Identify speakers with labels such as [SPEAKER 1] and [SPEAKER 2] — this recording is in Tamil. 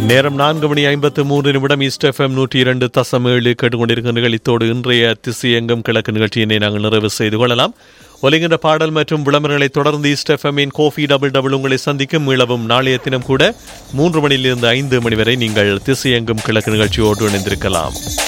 [SPEAKER 1] நேரம் 4:53 ஈஸ்ட் எஃப்எம் 102.7 கேட்டுக்கொண்டிருக்கிற நிகழ்ச்சியோடு இன்றைய திசையெங்கும் கிழக்கு நிகழ்ச்சியினை நாங்கள் நிறைவு செய்து கொள்ளலாம். ஒலிகின்ற பாடல் மற்றும் விளம்பரங்களை தொடர்ந்து ஈஸ்ட் எஃப்எம்மின் கோஃபி டபுள் உங்களை சந்திக்கும். மீளவும் நாளைய தினம் கூட 3 மணியிலிருந்து 5 மணி வரை நீங்கள் திசையெங்கும் கிழக்கு நிகழ்ச்சியோடு இணைந்திருக்கலாம்.